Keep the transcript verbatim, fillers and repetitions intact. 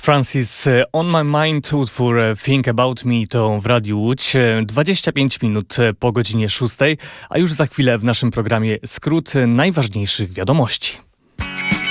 Francis, On My Mind, utwór Think About Me to w Radiu Łódź. dwadzieścia pięć minut po godzinie szóstej, a już za chwilę w naszym programie skrót najważniejszych wiadomości.